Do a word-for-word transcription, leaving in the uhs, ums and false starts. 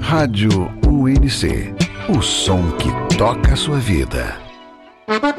Rádio U N C, o som que toca a sua vida.